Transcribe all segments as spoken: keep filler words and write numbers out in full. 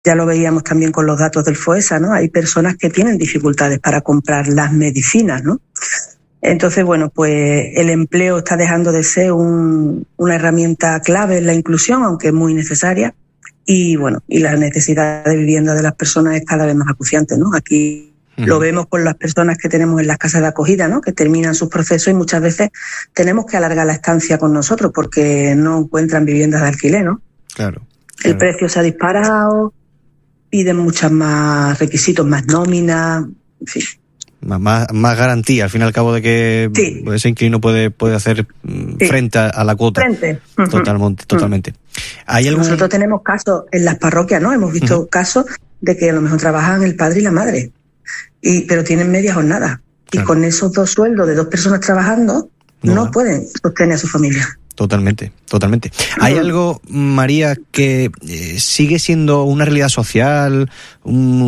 ya lo veíamos también con los datos del FOESA, ¿no? Hay personas que tienen dificultades para comprar las medicinas, ¿no? Entonces, bueno, pues el empleo está dejando de ser un, una herramienta clave en la inclusión, aunque es muy necesaria. Y bueno, y la necesidad de vivienda de las personas es cada vez más acuciante, ¿no? Aquí uh-huh. lo vemos con las personas que tenemos en las casas de acogida, ¿no? Que terminan sus procesos y muchas veces tenemos que alargar la estancia con nosotros porque no encuentran viviendas de alquiler, ¿no? Claro. El claro. precio se ha disparado, piden muchas más requisitos, más nóminas, en fin. Más, más, más garantía, al fin y al cabo, de que sí. ese inquilino puede, puede hacer sí. frente a, a la cuota. Frente. Totalmente, totalmente. ¿Hay algún... Nosotros tenemos casos en las parroquias, ¿no? Hemos visto uh-huh. casos de que a lo mejor trabajan el padre y la madre, y pero tienen media jornada. Claro. Y con esos dos sueldos de dos personas trabajando, no, no pueden sostener a su familia. Totalmente, totalmente. ¿Hay uh-huh. algo, María, que eh, sigue siendo una realidad social, un,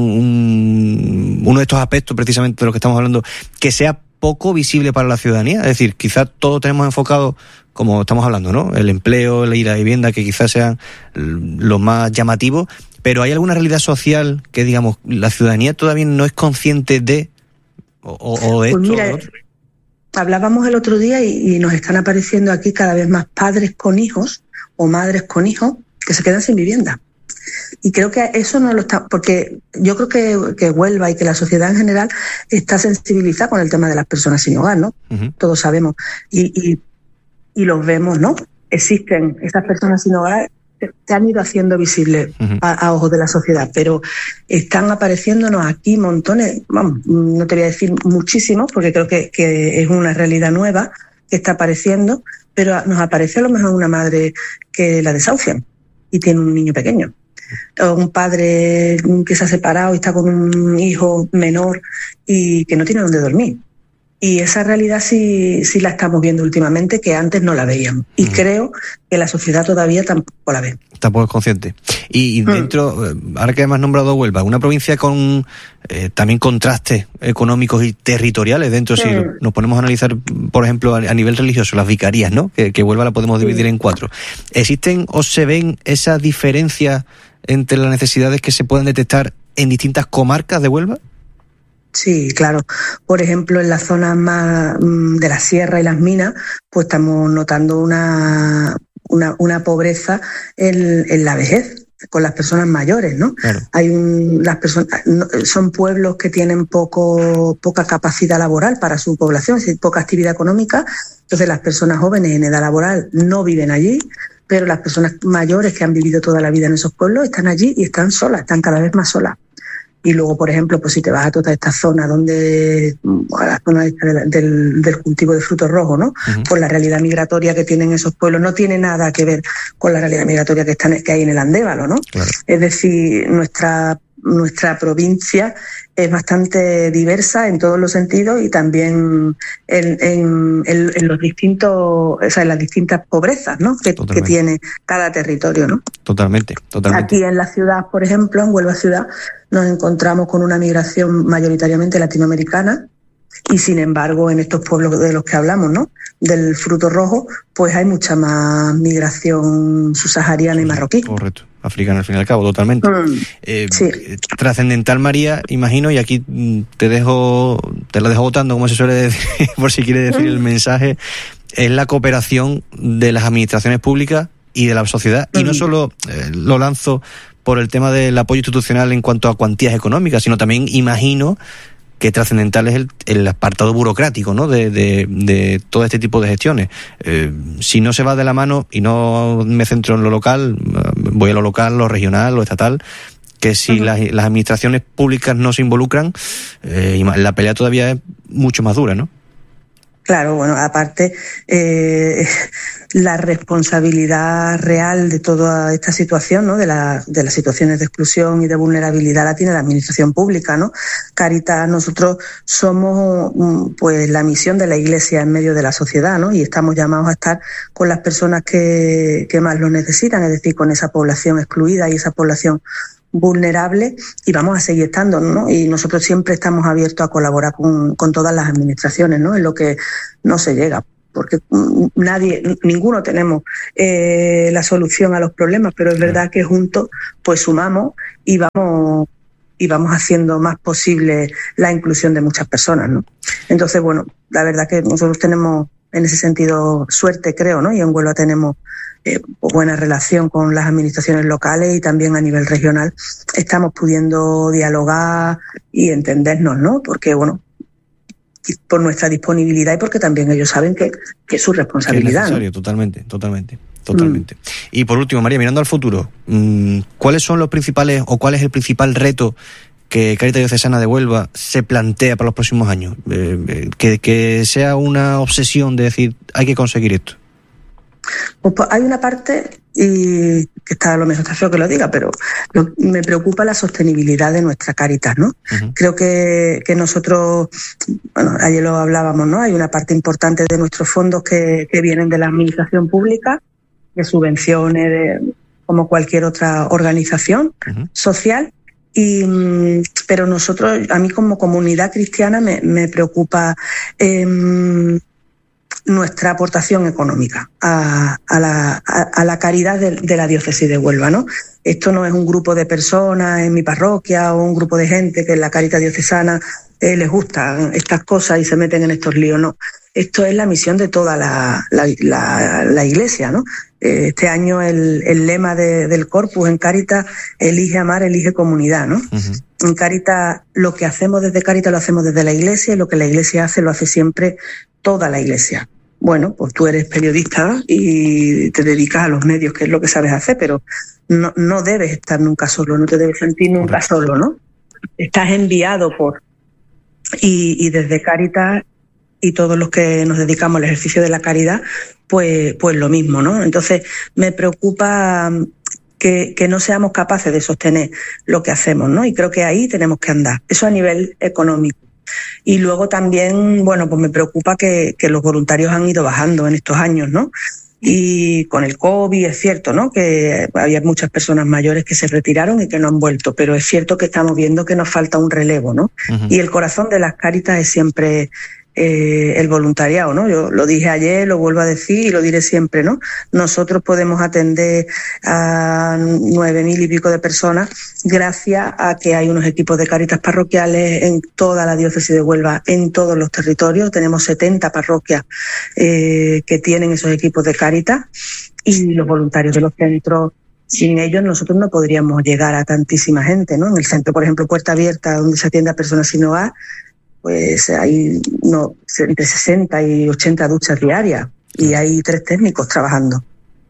un, uno de estos aspectos precisamente de los que estamos hablando, que sea poco visible para la ciudadanía? Es decir, quizás todos tenemos enfocado, como estamos hablando, ¿no? El empleo, la ida a vivienda, que quizás sean los más llamativos, pero ¿hay alguna realidad social que, digamos, la ciudadanía todavía no es consciente de, o, o de pues esto mira, o de otro? Hablábamos el otro día y, y nos están apareciendo aquí cada vez más padres con hijos o madres con hijos que se quedan sin vivienda. Y creo que eso no lo está, porque yo creo que, que Huelva y que la sociedad en general está sensibilizada con el tema de las personas sin hogar, ¿no? Uh-huh. Todos sabemos. Y, y, y los vemos, ¿no? Existen esas personas sin hogar, se han ido haciendo visibles uh-huh. a, a ojos de la sociedad, pero están apareciéndonos aquí montones, vamos, no te voy a decir muchísimos, porque creo que, que es una realidad nueva que está apareciendo, pero nos aparece a lo mejor una madre que la desahucian y tiene un niño pequeño, o un padre que se ha separado y está con un hijo menor y que no tiene dónde dormir. Y esa realidad sí, sí la estamos viendo últimamente, que antes no la veíamos. Y mm. creo que la sociedad todavía tampoco la ve. Tampoco es consciente. Y, y dentro, mm. ahora que además has nombrado Huelva, una provincia con eh, también contrastes económicos y territoriales dentro, mm. si nos ponemos a analizar, por ejemplo, a, a nivel religioso, las vicarías, ¿no? Que, que Huelva la podemos dividir mm. en cuatro. ¿Existen o se ven esas diferencias entre las necesidades que se pueden detectar en distintas comarcas de Huelva? Sí, claro. Por ejemplo, en las zonas más de la sierra y las minas, pues estamos notando una, una, una pobreza en, en la vejez, con las personas mayores, ¿no? Claro. Hay un, las personas, son pueblos que tienen poco, poca capacidad laboral para su población, es decir, poca actividad económica. Entonces, las personas jóvenes en edad laboral no viven allí, pero las personas mayores que han vivido toda la vida en esos pueblos están allí y están solas, están cada vez más solas. Y luego, por ejemplo, pues si te vas a toda esta zona donde, a la zona del, del cultivo de frutos rojos, ¿no? Uh-huh. Pues la realidad migratoria que tienen esos pueblos no tiene nada que ver con la realidad migratoria que, están, que hay en el Andévalo, ¿no? Claro. Es decir, nuestra, nuestra provincia es bastante diversa en todos los sentidos y también en, en, en, en los distintos, o sea, en las distintas pobrezas, ¿no? Que, que tiene cada territorio, ¿no? Totalmente, totalmente. Aquí en la ciudad, por ejemplo, en Huelva ciudad, nos encontramos con una migración mayoritariamente latinoamericana y, sin embargo, en estos pueblos de los que hablamos, ¿no? Del fruto rojo, pues hay mucha más migración subsahariana y marroquí. Correcto. Africana, al fin y al cabo, totalmente. Mm, eh, sí. Trascendental, María, imagino, y aquí te dejo, te la dejo votando, como se suele decir, por si quiere decir mm. el mensaje, es la cooperación de las administraciones públicas y de la sociedad. Mm. Y no solo eh, lo lanzo por el tema del apoyo institucional en cuanto a cuantías económicas, sino también imagino que trascendental es el, el apartado burocrático, ¿no? de, de, de todo este tipo de gestiones. Eh, si no se va de la mano, y no me centro en lo local, voy a lo local, lo regional, lo estatal, que si uh-huh. las, las administraciones públicas no se involucran, eh, la pelea todavía es mucho más dura, ¿no? Claro, bueno, aparte, eh, la responsabilidad real de toda esta situación, ¿no? De, la, de las situaciones de exclusión y de vulnerabilidad la tiene la administración pública, ¿no? Cáritas, nosotros somos, pues, la misión de la Iglesia en medio de la sociedad, ¿no? Y estamos llamados a estar con las personas que, que más lo necesitan, es decir, con esa población excluida y esa población vulnerable, y vamos a seguir estando, ¿no? Y nosotros siempre estamos abiertos a colaborar con, con todas las administraciones, ¿no? En lo que no se llega. porque nadie, ninguno tenemos eh, la solución a los problemas, pero es verdad que juntos pues sumamos y vamos y vamos haciendo más posible la inclusión de muchas personas, ¿no? Entonces, bueno, la verdad que nosotros tenemos en ese sentido suerte, creo, ¿no? Y en Huelva tenemos eh, buena relación con las administraciones locales y también a nivel regional estamos pudiendo dialogar y entendernos, ¿no? Porque, bueno, por nuestra disponibilidad y porque también ellos saben que, que es su responsabilidad. Es necesario, ¿no? Totalmente, totalmente. Totalmente. Mm. Y por último, María, mirando al futuro, ¿cuáles son los principales o cuál es el principal reto que Cáritas Diocesana de Huelva se plantea para los próximos años? Eh, que, que sea una obsesión de decir, hay que conseguir esto. Pues, pues hay una parte, y que está a lo mejor está feo que lo diga, pero lo, me preocupa la sostenibilidad de nuestra Cáritas, ¿no? Uh-huh. Creo que, que nosotros, bueno, ayer lo hablábamos, ¿no? Hay una parte importante de nuestros fondos que, que vienen de la administración pública, de subvenciones, de, como cualquier otra organización uh-huh. social. Y, pero nosotros, a mí como comunidad cristiana me, me preocupa eh, nuestra aportación económica a, a, la, a, a la caridad de, de la diócesis de Huelva, ¿no? Esto no es un grupo de personas en mi parroquia o un grupo de gente que en la Cáritas Diocesana eh, les gustan estas cosas y se meten en estos líos, no. Esto es la misión de toda la, la, la, la Iglesia, ¿no? Este año el, el lema de, del Corpus en Cáritas, elige amar, elige comunidad, ¿no? Uh-huh. En Cáritas, lo que hacemos desde Cáritas lo hacemos desde la Iglesia y lo que la Iglesia hace lo hace siempre toda la Iglesia. Bueno, pues tú eres periodista y te dedicas a los medios, que es lo que sabes hacer, pero no, no debes estar nunca solo, no te debes sentir nunca Correcto. Solo, ¿no? Estás enviado por... Y, y desde Cáritas y todos los que nos dedicamos al ejercicio de la caridad, pues, pues lo mismo, ¿no? Entonces me preocupa que, que no seamos capaces de sostener lo que hacemos, ¿no? Y creo que ahí tenemos que andar. Eso a nivel económico. Y luego también, bueno, pues me preocupa que, que los voluntarios han ido bajando en estos años, ¿no? Y con el COVID es cierto, ¿no? Que había muchas personas mayores que se retiraron y que no han vuelto, pero es cierto que estamos viendo que nos falta un relevo, ¿no? Uh-huh. Y el corazón de las Cáritas es siempre eh, el voluntariado, ¿no? Yo lo dije ayer, lo vuelvo a decir y lo diré siempre, ¿no? Nosotros podemos atender a nueve mil y pico de personas gracias a que hay unos equipos de Cáritas parroquiales en toda la diócesis de Huelva, en todos los territorios. Tenemos setenta parroquias eh, que tienen esos equipos de Cáritas y los voluntarios de los centros. Sin ellos nosotros no podríamos llegar a tantísima gente, ¿no? En el centro, por ejemplo, Puerta Abierta, donde se atiende a personas sin hogar, pues hay no, entre sesenta y ochenta duchas diarias y hay tres técnicos trabajando.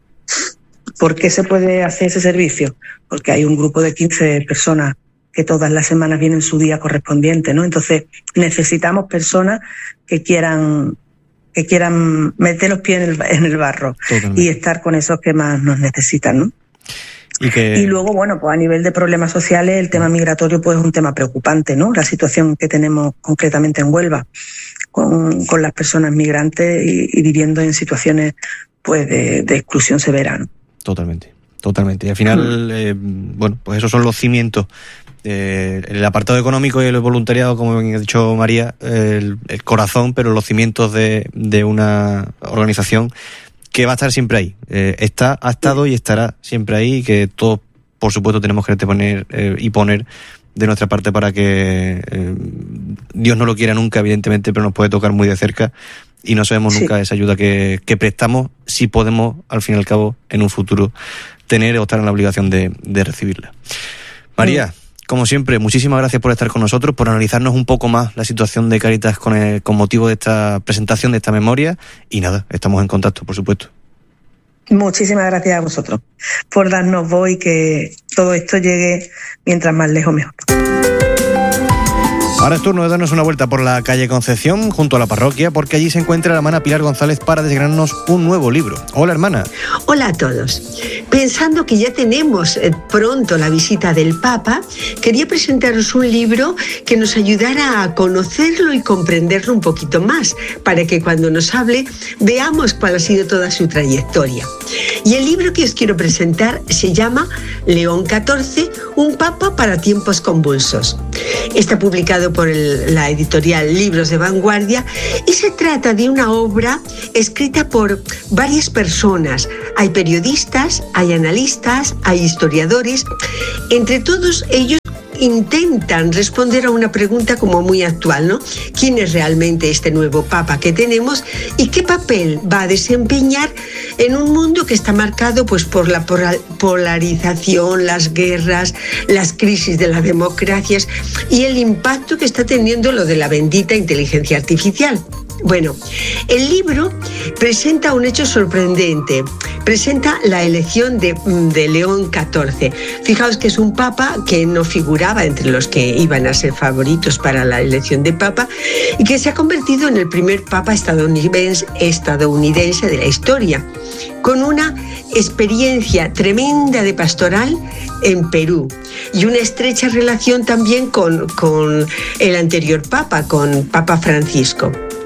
¿Por qué se puede hacer ese servicio? Porque hay un grupo de quince personas que todas las semanas vienen su día correspondiente, ¿no? Entonces necesitamos personas que quieran que quieran meter los pies en el, en el barro Totalmente. Y estar con esos que más nos necesitan, ¿no? Y, que... y luego, bueno, pues a nivel de problemas sociales, el tema migratorio pues es un tema preocupante, ¿no? La situación que tenemos concretamente en Huelva con, con las personas migrantes y, y viviendo en situaciones pues de, de exclusión severa, ¿no? Totalmente, totalmente. Y al final, mm. eh, bueno, pues esos son los cimientos. Eh, el apartado económico y el voluntariado, como bien ha dicho María, el, el corazón, pero los cimientos de, de una organización que va a estar siempre ahí. Eh, está, ha estado y estará siempre ahí, y que todos, por supuesto, tenemos que poner eh, y poner de nuestra parte para que eh, Dios no lo quiera nunca, evidentemente, pero nos puede tocar muy de cerca y no sabemos nunca sí. esa ayuda que, que prestamos, si podemos, al fin y al cabo, en un futuro, tener o estar en la obligación de, de recibirla. María, sí. como siempre, muchísimas gracias por estar con nosotros, por analizarnos un poco más la situación de Cáritas con, el, con motivo de esta presentación, de esta memoria, y nada, estamos en contacto, por supuesto. Muchísimas gracias a vosotros por darnos voz y que todo esto llegue mientras más lejos mejor. Ahora es turno de darnos una vuelta por la calle Concepción, junto a la parroquia, porque allí se encuentra la hermana Pilar González para desgranarnos un nuevo libro. Hola, hermana. Hola a todos. Pensando que ya tenemos pronto la visita del Papa, quería presentaros un libro que nos ayudará a conocerlo y comprenderlo un poquito más, para que cuando nos hable veamos cuál ha sido toda su trayectoria. Y el libro que os quiero presentar se llama León catorce, un Papa para tiempos convulsos. Está publicado por el, la editorial Libros de Vanguardia y se trata de una obra escrita por varias personas. Hay periodistas, hay analistas, hay historiadores. Entre todos ellos intentan responder a una pregunta como muy actual, ¿no? ¿Quién es realmente este nuevo Papa que tenemos y qué papel va a desempeñar en un mundo que está marcado pues, por la polarización, las guerras, las crisis de las democracias y el impacto que está teniendo lo de la bendita inteligencia artificial? Bueno, el libro presenta un hecho sorprendente, presenta la elección de, de León catorce. Fijaos que es un papa que no figuraba entre los que iban a ser favoritos para la elección de papa y que se ha convertido en el primer papa estadounidense, estadounidense de la historia, con una experiencia tremenda de pastoral en Perú y una estrecha relación también con, con el anterior papa, con Papa Francisco.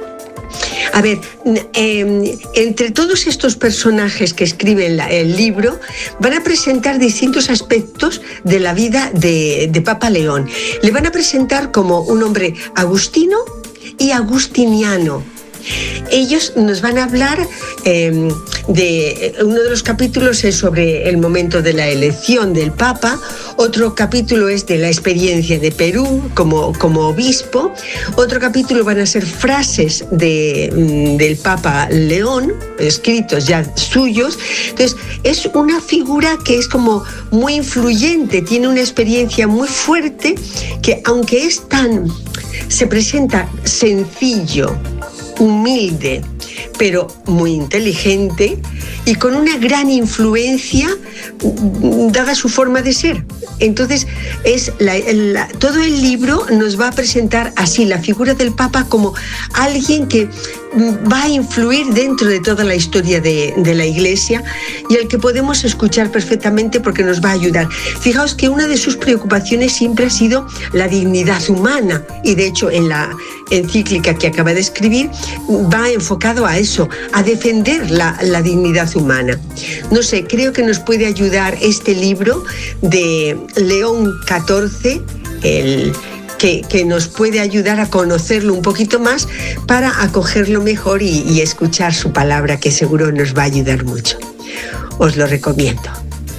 A ver, eh, entre todos estos personajes que escriben la, el libro, van a presentar distintos aspectos de la vida de, de Papa León. Le van a presentar como un hombre agustino y agustiniano. Ellos nos van a hablar eh, de uno de los capítulos es sobre el momento de la elección del Papa, otro capítulo es de la experiencia de Perú como, como obispo, otro capítulo van a ser frases de, del Papa León, escritos ya suyos. Entonces es una figura que es como muy influyente, tiene una experiencia muy fuerte que aunque es tan, se presenta sencillo, humilde, pero muy inteligente y con una gran influencia dada su forma de ser. Entonces, es la, la, todo el libro nos va a presentar así la figura del Papa como alguien que va a influir dentro de toda la historia de, de la Iglesia y al que podemos escuchar perfectamente porque nos va a ayudar. Fijaos que una de sus preocupaciones siempre ha sido la dignidad humana y de hecho en la encíclica que acaba de escribir va enfocado a eso, a defender la, la dignidad humana. No sé, creo que nos puede ayudar este libro de León catorce, el Que, que nos puede ayudar a conocerlo un poquito más para acogerlo mejor y, y escuchar su palabra, que seguro nos va a ayudar mucho. Os lo recomiendo.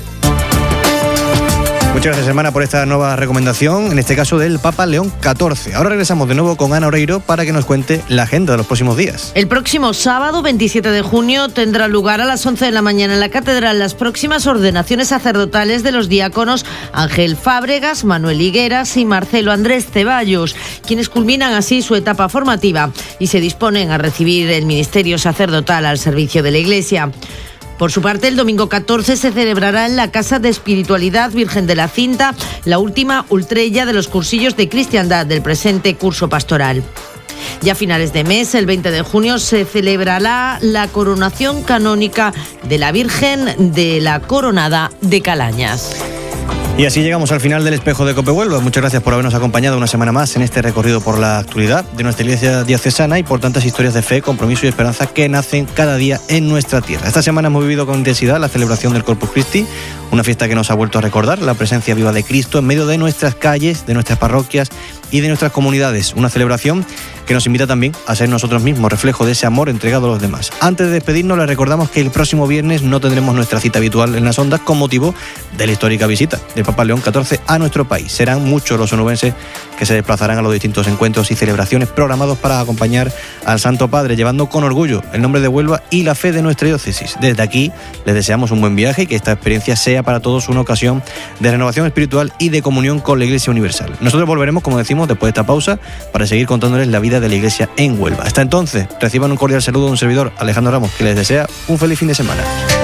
Muchas gracias, hermana, por esta nueva recomendación, en este caso del Papa León catorce. Ahora regresamos de nuevo con Ana Oreiro para que nos cuente la agenda de los próximos días. El próximo sábado, veintisiete de junio, tendrá lugar a las once de la mañana en la Catedral las próximas ordenaciones sacerdotales de los diáconos Ángel Fábregas, Manuel Higueras y Marcelo Andrés Ceballos, quienes culminan así su etapa formativa y se disponen a recibir el ministerio sacerdotal al servicio de la Iglesia. Por su parte, el domingo catorce se celebrará en la Casa de Espiritualidad Virgen de la Cinta la última ultrella de los cursillos de cristiandad del presente curso pastoral. Ya a finales de mes, el veinte de junio, se celebrará la coronación canónica de la Virgen de la Coronada de Calañas. Y así llegamos al final del Espejo de COPE Huelva. Muchas gracias por habernos acompañado una semana más en este recorrido por la actualidad de nuestra iglesia diocesana y por tantas historias de fe, compromiso y esperanza que nacen cada día en nuestra tierra. Esta semana hemos vivido con intensidad la celebración del Corpus Christi, una fiesta que nos ha vuelto a recordar la presencia viva de Cristo en medio de nuestras calles, de nuestras parroquias y de nuestras comunidades. Una celebración que nos invita también a ser nosotros mismos reflejo de ese amor entregado a los demás. Antes de despedirnos, les recordamos que el próximo viernes no tendremos nuestra cita habitual en las ondas con motivo de la histórica visita del Papa León catorce a nuestro país. Serán muchos los onubenses que se desplazarán a los distintos encuentros y celebraciones programados para acompañar al Santo Padre, llevando con orgullo el nombre de Huelva y la fe de nuestra diócesis. Desde aquí les deseamos un buen viaje y que esta experiencia sea para todos una ocasión de renovación espiritual y de comunión con la Iglesia Universal. Nosotros volveremos, como decimos, después de esta pausa para seguir contándoles la vida de la Iglesia en Huelva. Hasta entonces, reciban un cordial saludo de un servidor, Alejandro Ramos, que les desea un feliz fin de semana.